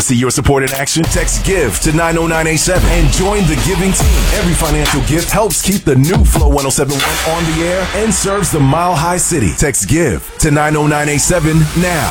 see your support in action? Text GIVE to 90987 and join the giving team. Every financial gift helps keep the new Flow 1071 on the air and serves the Mile High City. Text GIVE to 90987 now.